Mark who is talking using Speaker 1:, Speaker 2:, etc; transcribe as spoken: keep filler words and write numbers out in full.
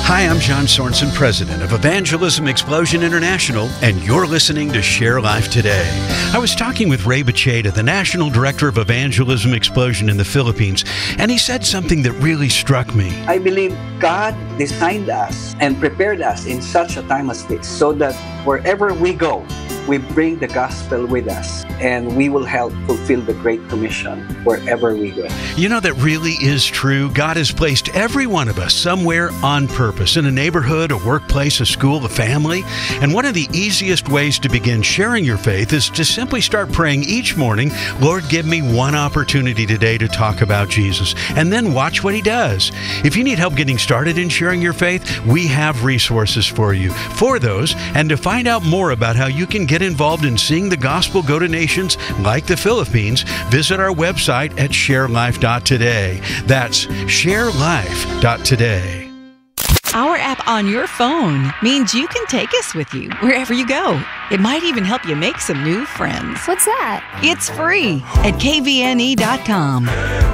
Speaker 1: Hi, I'm John Sorensen, president of Evangelism Explosion International, and you're listening to Share Life Today. I was talking with Ray Bacheda, the national director of Evangelism Explosion in the Philippines, and he said something that really struck me.
Speaker 2: I believe God designed us and prepared us in such a time as this so that wherever we go, we bring the gospel with us, and we will help fulfill the Great Commission wherever we go.
Speaker 1: You know, that really is true. God has placed every one of us somewhere on purpose, in a neighborhood, a workplace, a school, a family. And one of the easiest ways to begin sharing your faith is to simply start praying each morning, Lord, give me one opportunity today to talk about Jesus, and then watch what He does. If you need help getting started in sharing your faith, we have resources for you for those. And to find out more about how you can get involved in seeing the gospel go to nations like the Philippines, visit our website at share life dot today. That's share life dot today.
Speaker 3: Our app on your phone means you can take us with you wherever you go. It might even help you make some new friends.
Speaker 4: What's that?
Speaker 3: It's free at K V N E dot com.